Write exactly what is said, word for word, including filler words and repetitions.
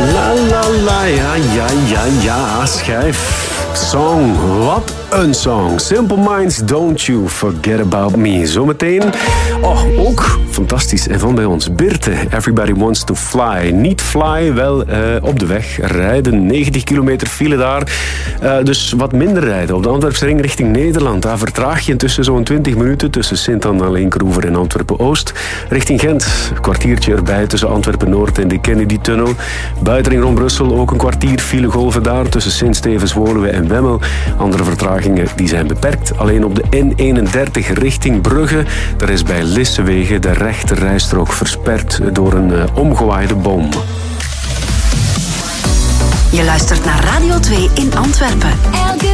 La la la, ja, ja, ja, ja, schijf. Song, wat een song. Simple Minds, Don't You Forget About Me. Zometeen, oh, ook fantastisch en van bij ons. Birte, Everybody Wants to Fly. Niet fly, wel uh, op de weg rijden. negentig kilometer file daar. Uh, dus wat minder rijden. Op de Antwerpse ring richting Nederland. Daar vertraag je intussen zo'n twintig minuten tussen Sint-Anna-Leenkroever en Antwerpen-Oost. Richting Gent, een kwartiertje erbij tussen Antwerpen-Noord en de Kennedy-tunnel. Buitenring rond Brussel ook een kwartier filegolven daar tussen Sint-Stevens-Woluwe en Wemmel. Andere vertragingen die zijn beperkt. Alleen op de N eenendertig richting Brugge. Daar is bij Lissewege de rechte rijstrook versperd door een uh, omgewaaide boom. Je luistert naar Radio twee in Antwerpen. Elke